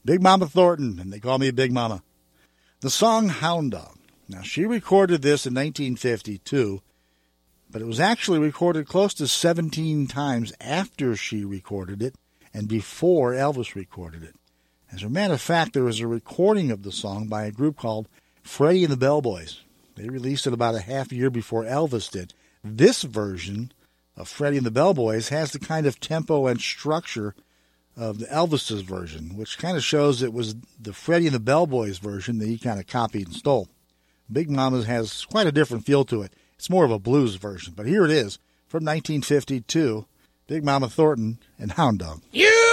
Big Mama Thornton, and they call me Big Mama. The song Hound Dog. Now, she recorded this in 1952, but it was actually recorded close to 17 times after she recorded it and before Elvis recorded it. As a matter of fact, there was a recording of the song by a group called Freddie and the Bellboys. They released it about a half year before Elvis did. This version of Freddie and the Bellboys has the kind of tempo and structure of the Elvis's version, which kind of shows it was the Freddie and the Bellboys version that he kind of copied and stole. Big Mama has quite a different feel to it. It's more of a blues version, but here it is from 1952, Big Mama Thornton and Hound Dog. You